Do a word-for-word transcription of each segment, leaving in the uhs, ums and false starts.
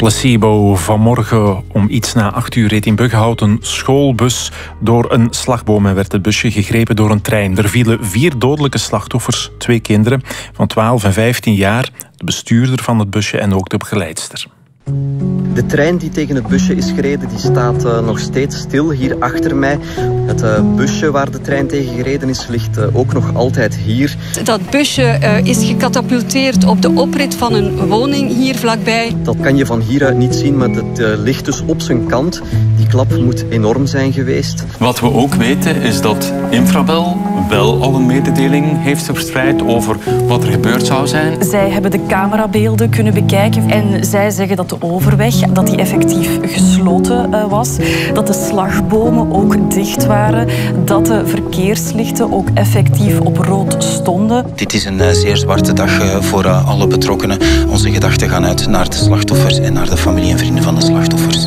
Placebo. Vanmorgen om iets na acht uur reed in Buggenhout een schoolbus door een slagboom en werd het busje gegrepen door een trein. Er vielen vier dodelijke slachtoffers, twee kinderen van twaalf en vijftien jaar, de bestuurder van het busje en ook de begeleidster. De trein die tegen het busje is gereden, die staat uh, nog steeds stil hier achter mij. Het uh, busje waar de trein tegen gereden is, ligt uh, ook nog altijd hier. Dat busje uh, is gecatapulteerd op de oprit van een woning hier vlakbij. Dat kan je van hieruit niet zien, maar het uh, ligt dus op zijn kant. Die klap moet enorm zijn geweest. Wat we ook weten is dat Infrabel wel al een mededeling heeft verspreid over wat er gebeurd zou zijn. Zij hebben de camerabeelden kunnen bekijken en zij zeggen dat de overweg dat die effectief gesloten uh, was, dat de slagbomen ook dicht waren, dat de verkeerslichten ook effectief op rood stonden. Dit is een uh, zeer zwarte dag uh, voor uh, alle betrokkenen. Onze gedachten gaan uit naar de slachtoffers en naar de familie en vrienden van de slachtoffers.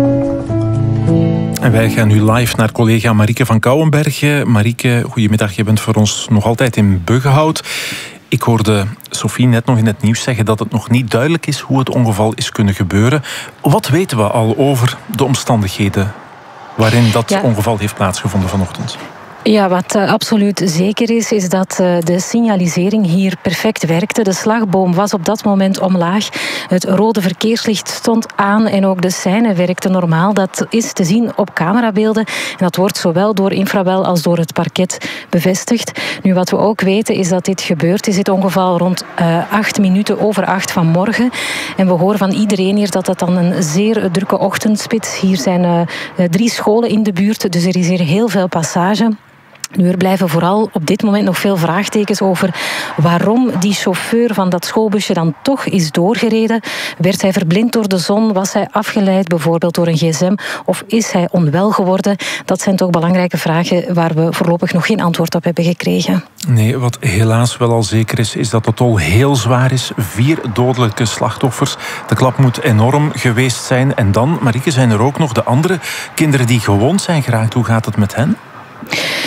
En wij gaan nu live naar collega Marieke van Kouwenbergen. Marieke, goedemiddag. Je bent voor ons nog altijd in Buggenhout. Ik hoorde Sophie net nog in het nieuws zeggen dat het nog niet duidelijk is hoe het ongeval is kunnen gebeuren. Wat weten we al over de omstandigheden waarin dat ja. ongeval heeft plaatsgevonden vanochtend? Ja, wat uh, absoluut zeker is, is dat uh, de signalisering hier perfect werkte. De slagboom was op dat moment omlaag. Het rode verkeerslicht stond aan en ook de seine werkte normaal. Dat is te zien op camerabeelden. En dat wordt zowel door Infrabel als door het parket bevestigd. Nu, wat we ook weten is dat dit gebeurt is dit ongeval rond uh, acht minuten over acht vanmorgen. En we horen van iedereen hier dat dat dan een zeer drukke ochtendspits. Hier zijn uh, drie scholen in de buurt, dus er is hier heel veel passage. Nu, er blijven vooral op dit moment nog veel vraagtekens over waarom die chauffeur van dat schoolbusje dan toch is doorgereden. Werd hij verblind door de zon? Was hij afgeleid bijvoorbeeld door een gsm? Of is hij onwel geworden? Dat zijn toch belangrijke vragen waar we voorlopig nog geen antwoord op hebben gekregen. Nee, wat helaas wel al zeker is, is dat de tol heel zwaar is. Vier dodelijke slachtoffers. De klap moet enorm geweest zijn. En dan, Marieke, zijn er ook nog de andere kinderen die gewond zijn geraakt. Hoe gaat het met hen?